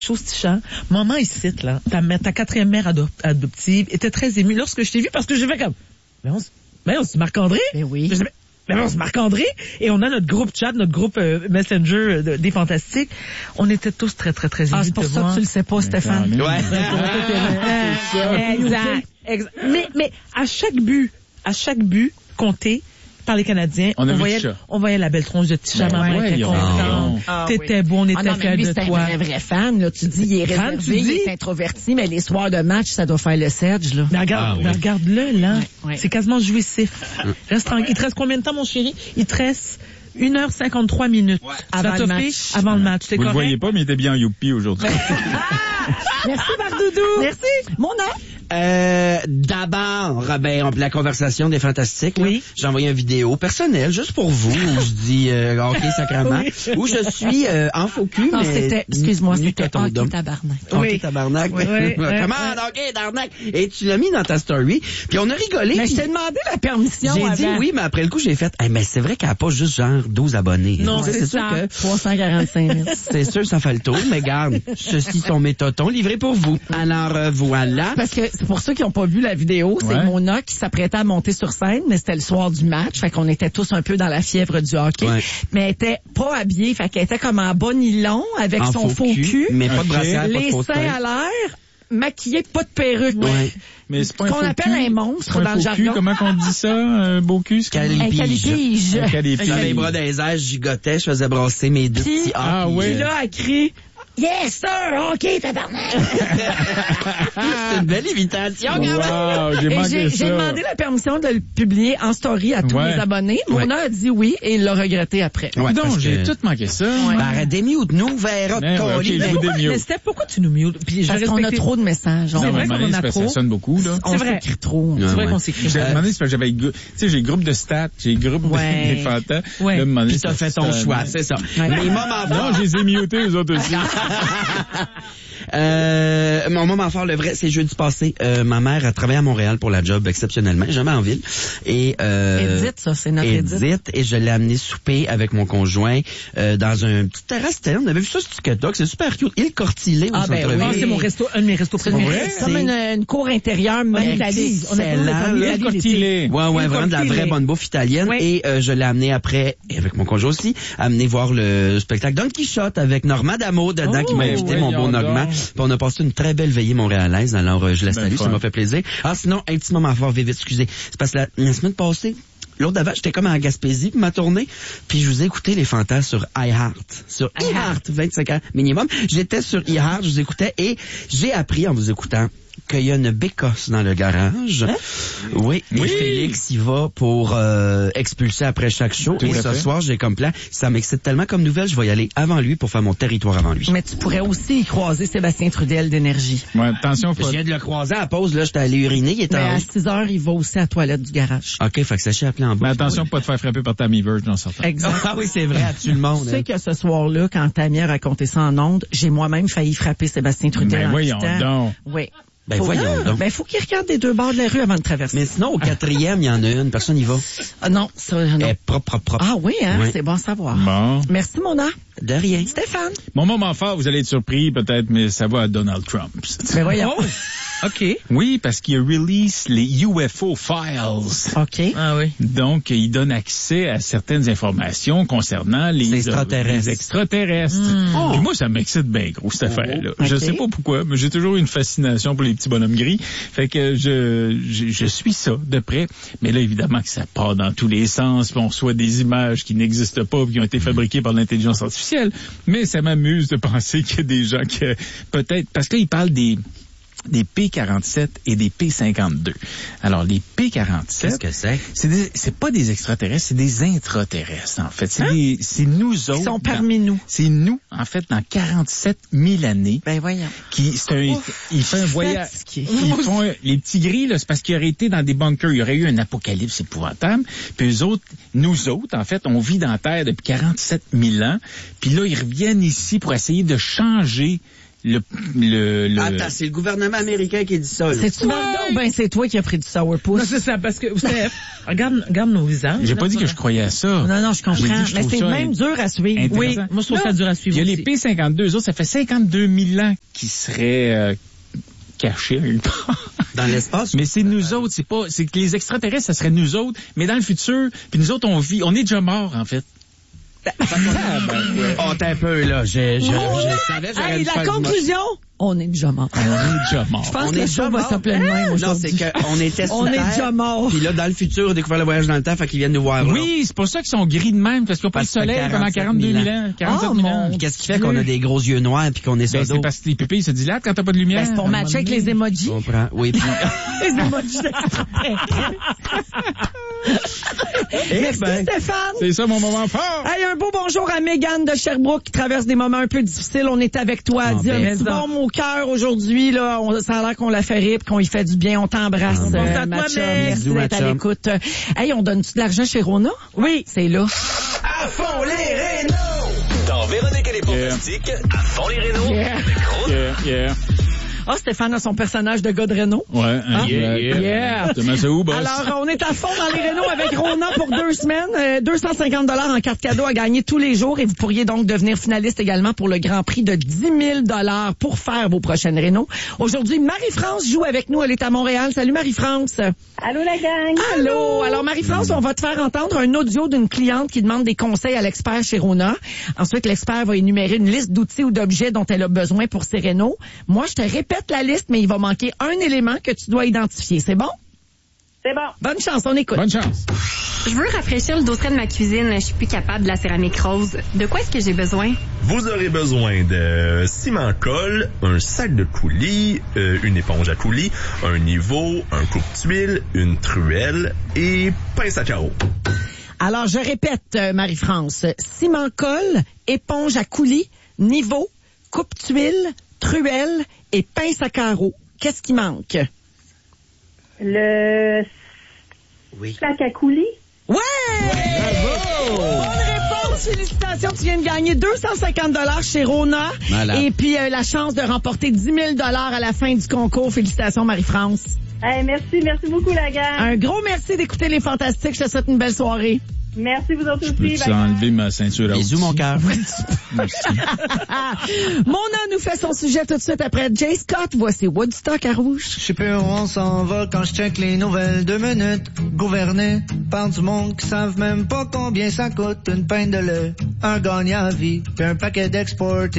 chose Tichan, maman ici, là, ta 4e mère adoptive était très émue lorsque je t'ai vu parce que j'ai fait comme, mais on se Marc-André? Mais oui. Mais on se Marc-André et on a notre groupe chat, notre groupe Messenger des Fantastiques. On était tous très, très, très émus c'est pour de te ça voir. que tu le sais pas, Stéphane. Ouais. Exact. Mais à chaque but compté par les Canadiens, on voyait la belle tronche de Tichan. Maman était contente. T'étais beau, on était fiers de toi. toi. C'est un vrai fan, là. Tu dis, il est réservé, il est introverti, mais les soirs de match, ça doit faire le sedge, là. Mais regarde-le, là. Ouais. C'est quasiment jouissif. Reste tranquille. Il te reste combien de temps, mon chéri? Il te reste 1h53 minutes. Ouais. Avant le match. Vous ne le voyez pas, mais il était bien youpi aujourd'hui. Merci, Marc-Doudou. Merci. Mon nom? D'abord, la conversation des Fantastiques. Là, j'ai envoyé une vidéo personnelle, juste pour vous, où je dis OK, sacrément, où je suis en faux cul, non, mais... c'était hockey tabarnak. OK, tabarnak. Comment, OK, tabarnak? Et tu l'as mis dans ta story, puis on a rigolé. Mais je t'ai demandé la permission J'ai dit oui, mais après le coup, j'ai fait, mais c'est vrai qu'elle n'a pas juste genre 12 abonnés. Non, c'est sûr que 345 000. C'est sûr, ça fait le tour, mais garde, ceux-ci sont mes totons livrés pour vous. Alors, voilà. Parce que c'est pour ceux qui n'ont pas vu la vidéo, c'est Mona qui s'apprêtait à monter sur scène, mais c'était le soir du match, fait qu'on était tous un peu dans la fièvre du hockey. Ouais. Mais elle était pas habillée, fait qu'elle était comme en bas nylon, avec son faux cul. Mais pas de brassière, les pas de seins à l'air, maquillée, pas de perruque. Ouais. Mais c'est pas qu'on appelle un monstre dans le jargon. Comment qu'on dit ça, un beau cul? Un calipige. J'avais les bras dans les airs, je gigotais, je faisais brasser mes deux petits Puis là, elle crie, yes, sir! OK, tabarnak! C'est une belle invitation, wow, j'ai demandé la permission de le publier en story à tous les abonnés. Mona a dit oui et il l'a regretté après. Ouais, donc, j'ai tout manqué ça. Ben, démute-nous, verra mais c'était pourquoi tu nous mutes? Parce qu'on a trop de messages. C'est vrai qu'on a trop. Ça sonne beaucoup, là. On s'écrit trop. C'est vrai qu'on s'écrit. J'ai demandé, c'est j'avais, tu sais, j'ai groupe de stats, j'ai groupe des fantas. Puis t'as fait ton choix, c'est ça. Mais moments non, je les ai mutés, eux autres aussi. Mon moment fort, le vrai, c'est jeudi passé. Ma mère a travaillé à Montréal pour la job exceptionnellement, jamais en ville. Et Edith, ça, c'est notre Edith. Et je l'ai amené souper avec mon conjoint dans un petit terrasse terre. On avait vu ça sur TikTok, c'est super cute. Il Cortilé au centre-ville. C'est mon resto, un de mes restos préférés. C'est comme une cour intérieure, mais excellent. Cortilé. Ouais, vraiment de la vraie bonne bouffe italienne. Et je l'ai amené après, avec mon conjoint aussi, amené voir le spectacle Don Quichotte avec Normand D'Amo dedans qui m'a invité, mon beau Normand. Puis on a passé une très belle veillée montréalaise, alors je la salue, ça m'a fait plaisir. Ah, sinon, un petit moment fort, vite, excusez. C'est parce que la semaine passée, l'autre d'avant, j'étais comme en Gaspésie pour ma tournée, puis je vous ai écouté les fantasmes sur iHeart. Sur iHeart, 25 ans minimum. J'étais sur iHeart, je vous écoutais et j'ai appris en vous écoutant qu'il y a une bécosse dans le garage. Hein? Oui. Et Félix y va pour expulser après chaque show. Et ce soir, j'ai comme plan, ça m'excite tellement comme nouvelle, je vais y aller avant lui pour faire mon territoire avant lui. Mais tu pourrais aussi y croiser Sébastien Trudel d'Énergie. Ouais, attention. Je viens de le croiser à la pause, là, j'étais allé uriner, il était à 6h, il va aussi à la toilette du garage. OK, fait que ça chie appeler en bas. Mais attention, pas te faire frapper par Tammy Verge dans certains. Exact. Ah oui, c'est vrai, tout le monde. Tu sais que ce soir-là, quand Tammy a raconté ça en ondes, j'ai moi-même failli frapper Sébastien Trudel. Ben voyons donc. Oui. Voyons donc. Faut qu'il regarde des deux bords de la rue avant de traverser. Mais sinon, au 4e, il y en a une, personne y va. Non, ça, non. Elle est propre. Ah oui, hein, c'est bon à savoir. Bon. Merci, Mona. De rien. Stéphane. Mon moment fort, vous allez être surpris peut-être, mais ça va à Donald Trump. Mais voyons. OK. Oui, parce qu'il release les UFO Files. OK. Ah oui. Donc, il donne accès à certaines informations concernant les extraterrestres. Puis moi, ça m'excite bien gros, cette affaire-là. Okay. Je sais pas pourquoi, mais j'ai toujours eu une fascination pour les petits bonhommes gris. Fait que je suis ça de près. Mais là, évidemment que ça part dans tous les sens, puis on reçoit des images qui n'existent pas, qui ont été fabriquées par l'intelligence artificielle. Mais ça m'amuse de penser qu'il y a des gens qui, peut-être, parce que là, ils parlent des P-47 et des P-52. Alors, les P-47... Qu'est-ce que c'est? C'est pas des extraterrestres, c'est des intraterrestres, en fait. C'est nous autres. Ils sont parmi nous. C'est nous, en fait, dans 47 000 années. Ben, voyons. Ils font un voyage. Les petits gris, là, c'est parce qu'ils auraient été dans des bunkers. Il y aurait eu un apocalypse épouvantable. Puis nous autres, en fait, on vit dans la Terre depuis 47 000 ans. Puis là, ils reviennent ici pour essayer de changer Attends, c'est le gouvernement américain qui dit ça. C'est-tu Varda ou ben c'est toi qui as pris du sourpuss? Non, c'est ça, parce que, vous savez, regarde nos visages. J'ai pas dit que je croyais à ça. Non, je comprends. Mais c'est même dur à suivre. Oui, moi, je trouve ça dur à suivre. Il y a les P-52, eux autres, ça fait 52 000 ans qu'ils seraient cachés dans l'espace. Mais c'est nous autres, c'est que les extraterrestres, ça serait nous autres, mais dans le futur, puis nous autres, on est déjà morts, en fait. Oh, t'es un peu, là. Je savais, j'aurais dû la conclusion, on est déjà mort. Je pense que le show va s'appeler le même aujourd'hui. Non, c'est qu'on était sur On est déjà mort. Puis là, dans le futur, on a découvert le voyage dans le temps, fait qu'ils viennent nous voir là. Oui, c'est pour ça qu'ils sont gris de même, parce qu'ils n'ont pas le soleil pendant 42 000 ans. 47 000 ans. Qu'est-ce qui fait qu'on a des gros yeux noirs puis qu'on est sur c'est parce que les pupilles se dilatent quand t'as pas de lumière. C'est pour matcher avec les emojis. Je comprends. Oui. Les emojis Merci Stéphane. C'est ça mon moment fort. Hey, un beau bonjour à Mégane de Sherbrooke qui traverse des moments un peu difficiles. On est avec toi. Dis un petit bon mot au cœur aujourd'hui. Là, ça a l'air qu'on la fait rire et qu'on y fait du bien. On t'embrasse, Matcha. Merci d'être à l'écoute. Hey, on donne-tu de l'argent chez Rona? Oui, c'est là. À fond les rénaux! Dans Véronique et les Fantastiques, à fond les rénaux. Yeah. Ah, Stéphane a son personnage de gars de Renault. Ouais. Yeah. Alors, on est à fond dans les Renault avec Rona pour 2 semaines. 250 $ en carte cadeau à gagner tous les jours. Et vous pourriez donc devenir finaliste également pour le grand prix de 10 000 $ pour faire vos prochaines Renault. Aujourd'hui, Marie-France joue avec nous. Elle est à Montréal. Salut, Marie-France. Allô, la gang. Allô. Alors, Marie-France, on va te faire entendre un audio d'une cliente qui demande des conseils à l'expert chez Rona. Ensuite, l'expert va énumérer une liste d'outils ou d'objets dont elle a besoin pour ses Renault. Moi, je te répète la liste, mais il va manquer un élément que tu dois identifier. C'est bon? C'est bon. Bonne chance, on écoute. Bonne chance. Je veux rafraîchir le dosseret de ma cuisine. Je suis plus capable de la céramique rose. De quoi est-ce que j'ai besoin? Vous aurez besoin de ciment-colle, un sac de coulis, une éponge à coulis, un niveau, un coupe-tuile, une truelle et pince à carreaux. Alors, je répète, Marie-France. Ciment-colle, éponge à coulis, niveau, coupe-tuile, truelle et pince à carreaux. Qu'est-ce qui manque? Le sac à coulis. Ouais! Bravo! Bonne réponse! Félicitations, tu viens de gagner 250 $ chez Rona. Malade. Et puis la chance de remporter 10 000 $ à la fin du concours. Félicitations, Marie-France. Hey, merci beaucoup, la gang. Un gros merci d'écouter les Fantastiques. Je te souhaite une belle soirée. Merci, vous autres aussi. Peux-tu enlever ma ceinture à Bisous, mon cœur. Merci. Mona nous fait son sujet tout de suite après Jay Scott. Voici Woodstock à Rouge. Je sais plus où on s'en va quand je check les nouvelles 2 minutes. Gouverné par du monde qui savent même pas combien ça coûte une pinte de lait, un gagnant à vie, puis un paquet d'exportés.